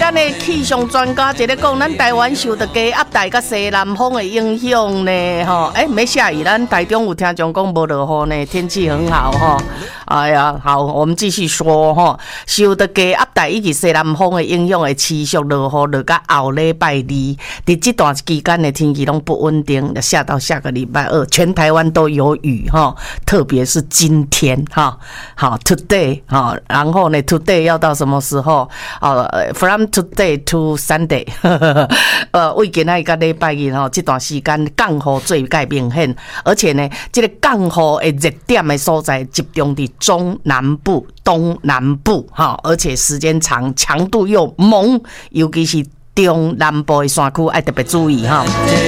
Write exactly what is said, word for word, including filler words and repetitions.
咱的气象专家一个讲，咱台湾受到低压带甲西南风的影响呢，吼，哎，没下雨，咱台中有听讲讲无落雨呢，天气很好哈。哎呀，好，我们继续说哈，受到低压带以及西南风的影响，会持续落雨，落到后礼拜二，伫这段期间的天气拢不稳定，下到下个礼拜二，全台湾都有雨哈，特别是今天哈，好 ，today 哈，然后呢 ，today 要到什么时候？哦 ，from today to Sunday， 呃，为今仔到礼拜日吼，这段时间降雨最介明显，而且呢，这个降雨的热点的所在集中伫中南部、东南部哈，而且时间长，强度又猛，尤其是中南部的山区，要特别注意哈。